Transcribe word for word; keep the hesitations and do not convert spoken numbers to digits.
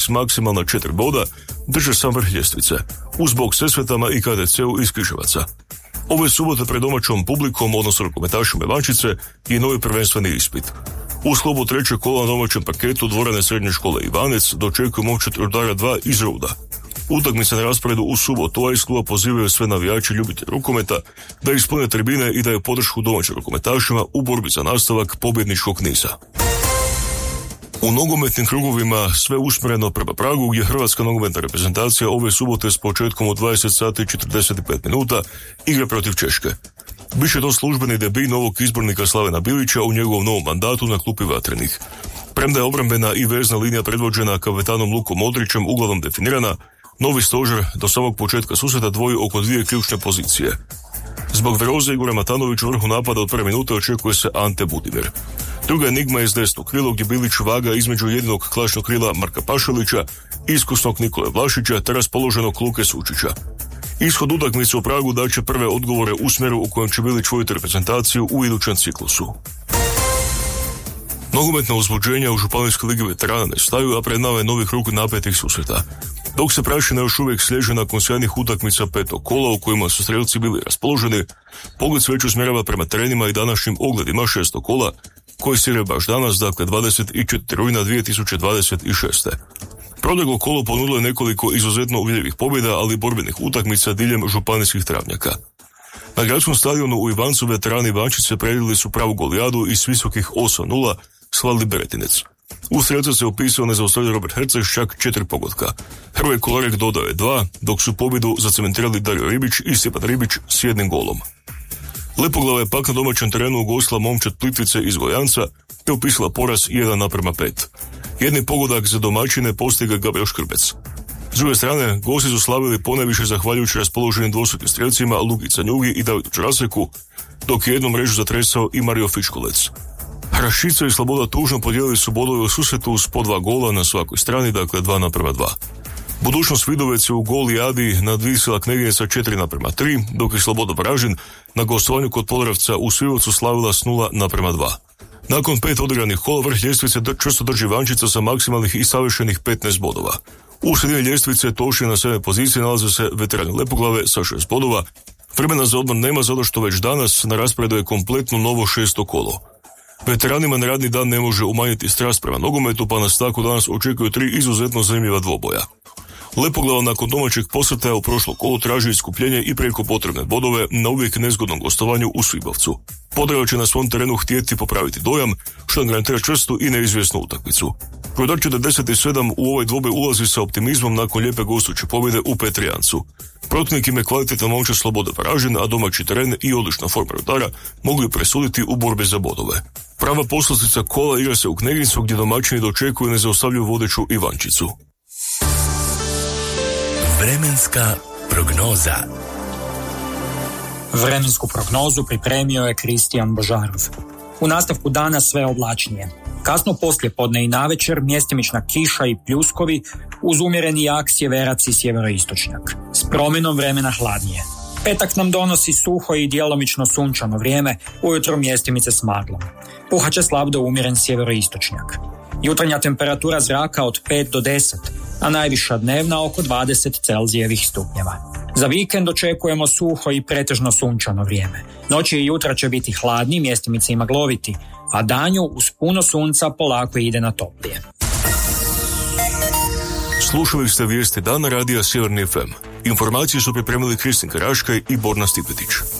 s maksimalno četiri boda drže sam vrh ljestvice, uz bok Sesvetama i K D C-u iz Križevaca. Ove subote pred domaćom publikom, odnosno rukometašima Ivančice, je novi prvenstveni ispit. U sklopu trećeg kola na domaćem paketu dvorane srednje škole Ivanec dočekuju momčad Rudara dva iz Ruda. Utakmice na rasporedu u subotu, a iz kluba pozivaju sve navijače ljubitelji rukometa da ispune tribine i daju podršku domaćim rukometašima u borbi za nastavak pobjedničkog niza. U nogometnim krugovima sve usmjereno prema Pragu, gdje hrvatska nogometna reprezentacija ove subote s početkom u dvadeset sati i četrdeset pet minuta igra protiv Češke. Biće to službeni debi novog izbornika Slavena Bilića u njegovom novom mandatu na klupi Vatrenih. Premda je obrambena i vezna linija predvođena kapetanom Lukom Modrićem uglavnom definirana, novi stožer do samog početka susreta dvoji oko dvije ključne pozicije. Zbog Veroze Igora Matanovića u vrhu napada od prve minute očekuje se Ante Budimir. Druga enigma je s desnog krila, gdje Bilić vaga između jedinog klašnog krila Marka Pašalića, iskusnog Nikole Vlašića te raspoloženog Luke Sučića. Ishod utakmice u Pragu daće prve odgovore u smjeru u kojem će Bilić voditi reprezentaciju u idućem ciklusu. Nogometna uzbuđenja u Županijskoj ligi veterana ne staju, a pred nama je novi krug napetih susreta. Dok se prašina još uvijek sliježe nakon sjajnih utakmica petog kola u kojima su strelci bili raspoloženi, pogled se već usmjerava prema terenima i današnjim ogledima šestog kola, koji se igra baš danas, dakle dvadeset četvrtog rujna dvije tisuće dvadeset šeste. Proteklo kolo ponudilo je nekoliko izuzetno uvjerljivih pobjeda, ali i borbenih utakmica diljem županijskih travnjaka. Na gradskom stadionu u Ivancu veterani Ivančice predvidjeli su pravu golijadu i s visokih osam nula slavili Beretinec. U strelca se upisao nezaustavljiv Robert Herceg s čak četiri pogotka. Hrvoje Kolarek dodao je dva, dok su pobjedu zacementirali Dario Ribić i Stjepan Ribić s jednim golom. Lepoglava je pak na domaćem terenu ugostila momčad Plitvice iz Gojanca te upisala poraz jedan naprema pet. Jedni pogodak za domaćine postigao Gabriel Škrbec. S druge strane, gosti su slavili ponajviše zahvaljujući raspoloženim dvostrukim strelcima Luki Canjugi i Davidu Čaraseku, dok je jednu mrežu zatresao i Mario Fiškolec. Hraščica i Sloboda tužno podijelili su bodove u susretu s po dva gola na svakoj strani, dakle dva naprema dva. Budućnost Vidovec je u golijadi nadvisila Kneginje sa četiri naprema tri, dok je Sloboda Varaždin na gostovanju kod Podravca u Svivovcu slavila s nula naprema dva. Nakon pet odigranih kola vrh ljestvice čvrsto drži Ivančica sa maksimalnih i savršenih petnaest bodova. U sredini ljestvice točnije na sedme pozicije nalaze se veterani Lepoglave sa šest bodova. Vremena za odmor nema zato što već danas na rasporedu je kompletno novo šesto kolo. Veteranima na radni dan ne može umanjiti strast prema nogometu, pa nas tako danas očekuju tri izuzetno zanimljiva dvoboja. Lepoglava nakon domaćeg posrtaja u prošlom kolu traži iskupljenje i preko potrebne bodove na uvijek nezgodnom gostovanju u Svibovcu. Podravlja će na svom terenu htjeti popraviti dojam, što nam garantira čvrstu i neizvjesnu utakmicu. Rudar četrdeset sedam u ovaj dvoboj ulazi sa optimizmom nakon lijepe gostujuće pobjede u Petrijancu. Protivnik im je kvalitetan momčad Sloboda Varaždin, a domaći teren i odlična forma Rudara mogli presuditi u borbi za bodove. Prava poslastica kola igra se u Knegincu, gdje domaćini dočekuju nezaustavljivu vodeću Ivančicu. Vremenska prognoza. Vremensku prognozu pripremio je Kristijan Božarov. U nastavku dana sve oblačnije. Kasno poslije podne i navečer mjestimična kiša i pljuskovi uz umjereni jak sjeverac i sjeveroistočnjak. S promjenom vremena hladnije. Petak nam donosi suho i djelomično sunčano vrijeme, ujutro mjestimice s maglom. Puhaće slab do umjeren sjeveroistočnjak. Jutarnja temperatura zraka od pet do deset, a najviša dnevna oko dvadeset Celzijevih stupnjeva. Za vikend očekujemo suho i pretežno sunčano vrijeme. Noći i jutra će biti hladni, mjestimice i magloviti, a danju uz puno sunca polako ide na toplije. Slušali ste vijesti dana radija Sjeverni F M. Informacije su pripremili Kristin Karaškaj i Borna Stipetić.